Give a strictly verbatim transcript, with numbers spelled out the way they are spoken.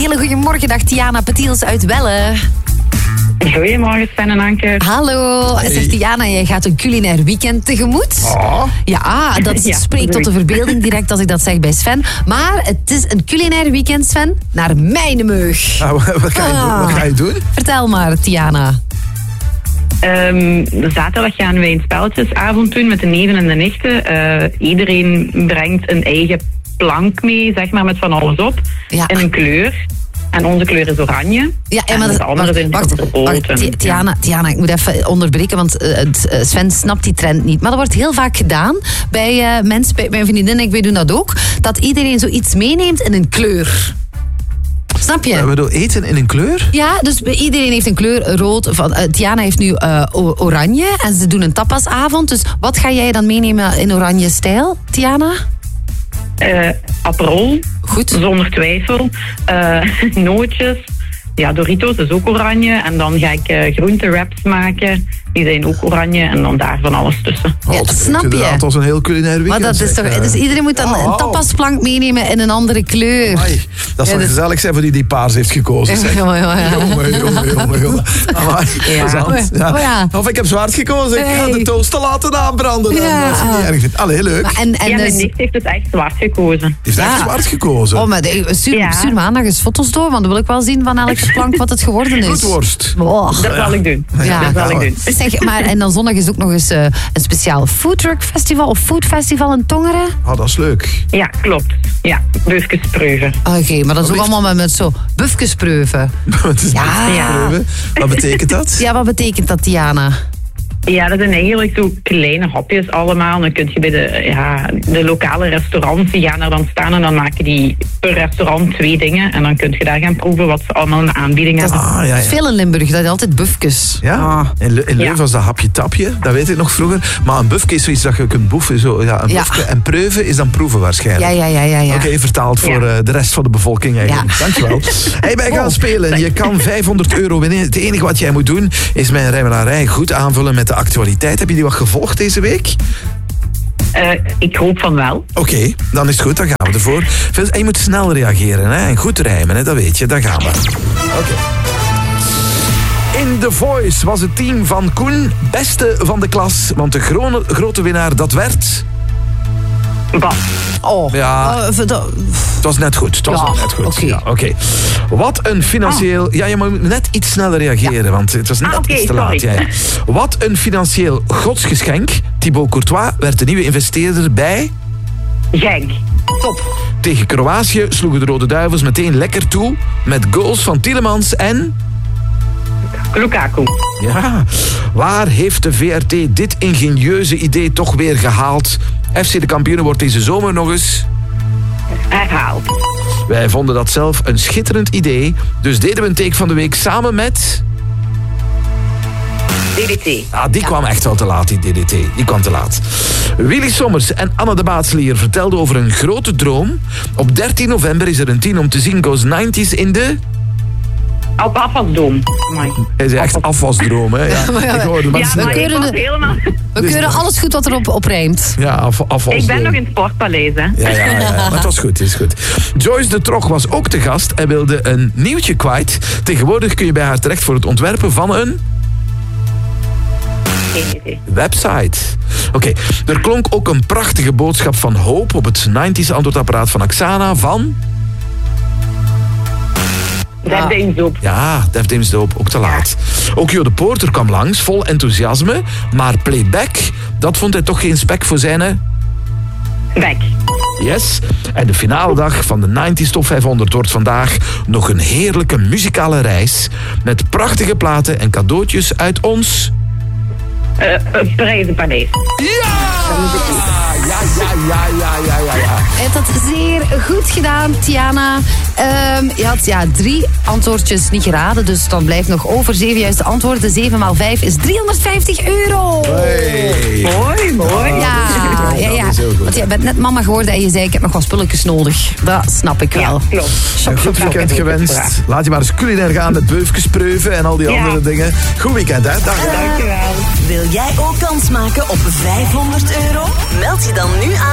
hele goede morgen, dag Tiana Petiels uit Welle. Goedemorgen, Sven en Anke. Hallo. Hey. Zeg Tiana, jij gaat een culinair weekend tegemoet. Oh. Ja, dat ja, spreekt tot de verbeelding direct als ik dat zeg bij Sven. Maar het is een culinair weekend, Sven, naar Mijnemeug. Nou, wat, ga je ah. doen? wat ga je doen? Vertel maar, Tiana. Um, zaterdag gaan wij een spelletjesavond doen met de neven en de nichten. Uh, iedereen brengt een eigen plank mee, zeg maar, met van alles op. Ja. En een kleur. En onze kleur is oranje. Ja, en, en de andere zijn wacht, wacht, wacht, Tiana, Tiana, ik moet even onderbreken, want uh, Sven snapt die trend niet. Maar dat wordt heel vaak gedaan bij uh, mensen, bij mijn vriendin en ik, wij doen dat ook, dat iedereen zoiets meeneemt in een kleur. Snap je? We bedoel, eten in een kleur? Ja, dus iedereen heeft een kleur rood. Van, uh, Tiana heeft nu uh, oranje en ze doen een tapasavond. Dus wat ga jij dan meenemen in oranje stijl, Tiana? Uh, Aperol. Goed. Zonder twijfel. Uh, nootjes. Ja, Doritos is ook oranje. En dan ga ik uh, groentewraps maken. Die zijn ook oranje. En dan daar van alles tussen. Ja, dat snap je. Het was een heel culinair weekend. Maar dat is toch, dus iedereen moet dan oh, een tapasplank meenemen in een andere kleur. Amai, dat zal ja, dus... gezellig zijn voor die die paars heeft gekozen. Zeg. Ja, ja, ja. Jongen, jongen, jongen, jongen. Amai, ja. Ja. Oh, ja. Of ik heb zwart gekozen. Ik ga hey. de toaster laten aanbranden. Ja. Dat is niet erg vindt. Allee, leuk. Maar en, en ja, mijn nicht heeft dus echt zwart gekozen. Die heeft ja. echt zwart gekozen. Oh, maar de, stuur, ja. stuur maandag eens foto's door, want dan wil ik wel zien van elke plank wat het geworden is. Bloedworst. Oh. Dat zal ja. ik doen. Ja. Dat zal ik doen. Zeg, maar, en dan zondag is ook nog eens uh, een speciaal foodtruck festival of food festival in Tongeren. Oh, dat is leuk. Ja, klopt. Ja, bufkespreuven. Oké, okay, maar dat is ook allemaal met, met zo bufkespreuven. Wat is ja. bufkespreuven? Wat betekent dat? Ja, wat betekent dat, Tiana? Ja, dat zijn eigenlijk zo kleine hapjes allemaal. Dan kun je bij de, ja, de lokale restaurants, die gaan er dan staan en dan maken die per restaurant twee dingen. En dan kun je daar gaan proeven wat ze allemaal in de aanbieding dat hebben. Ah, ja, ja. Dat is veel in Limburg, dat is altijd bufkes. Ja, ah. in, Le- in Leuven ja. was dat hapje-tapje, dat weet ik nog vroeger. Maar een bufke is zoiets dat je kunt boeven. Zo, ja, een ja. bufke. En preuven is dan proeven waarschijnlijk. Ja, ja, ja. ja, ja. Oké, okay, vertaald ja. voor uh, de rest van de bevolking eigenlijk. Ja. Dankjewel. Hey, wij gaan spelen. Je kan vijfhonderd euro winnen. Het enige wat jij moet doen is mijn rijmelarij goed aanvullen met de actualiteit. Heb je die wat gevolgd deze week? Uh, ik hoop van wel. Oké, okay, dan is het goed, dan gaan we ervoor. En je moet snel reageren hè? En goed rijmen, hè? Dat weet je, daar gaan we. Oké. Okay. In The Voice was het team van Koen beste van de klas, want de gro- grote winnaar dat werd... Bas. Oh, ja. Uh, het was net goed. Het was ja, net goed. Okay. Ja, okay. Wat een financieel... Ah. Ja, je moet net iets sneller reageren, ja. want het was net ah, okay, iets te laat. Ja, ja. Wat een financieel godsgeschenk. Thibaut Courtois werd de nieuwe investeerder bij... Genk. Top. Tegen Kroatië sloegen de Rode Duivels meteen lekker toe met goals van Tielemans en... Lukaku. Ja. Waar heeft de V R T dit ingenieuze idee toch weer gehaald? F C de kampioenen wordt deze zomer nog eens... herhaald. Wij vonden dat zelf een schitterend idee, dus deden we een take van de week samen met... D D T. Ah, die ja. kwam echt wel te laat, die D D T. Die kwam te laat. Willy Sommers en Anne de Baatselier vertelden over een grote droom. Op dertien november is er een tien om te zien Goes negentig in de... Op afwasdroom. Hij zei echt afwasdroom, hè? Ja, ja, ik hoorde, maar ja, maar we keuren, het, helemaal... we keuren alles goed wat erop op rijmt. Ja, af, afwasdroom. Ik ben nog in het Sportpaleis, hè? Ja, ja, ja, ja, maar het was goed, het is goed. Joyce de Trog was ook te gast en wilde een nieuwtje kwijt. Tegenwoordig kun je bij haar terecht voor het ontwerpen van een... website. Oké, okay. Er klonk ook een prachtige boodschap van hoop op het negentig antwoordapparaat van Axana van... Def Dames Doop. Ja, Def Dames Doop, ook te laat. Ook Jo de Poorter kwam langs, vol enthousiasme. Maar playback, dat vond hij toch geen spek voor zijn... Back. Yes. En de finale dag van de negentig Top vijfhonderd wordt vandaag nog een heerlijke muzikale reis. Met prachtige platen en cadeautjes uit ons... Uh, uh, prijzenpaleis. Ja! Ja, ja, ja, ja, ja, ja, ja. Je hebt dat zeer goed gedaan, Tiana. Um, je had ja, drie antwoordjes niet geraden, dus dan blijft nog over zeven juiste antwoorden. zeven maal vijf is driehonderdvijftig euro. Hey. Mooi, mooi. Ja, ja, ja. Want je bent net mama geworden en je zei ik heb nog wat spulletjes nodig. Dat snap ik wel. Ja, klopt. Een goed weekend gewenst. Laat je maar eens culinair gaan met beufkespreuven en al die ja. andere dingen. Goed weekend, hè. Dag. Dankjewel. Wil jij ook kans maken op vijfhonderd euro? Meld je dan nu aan.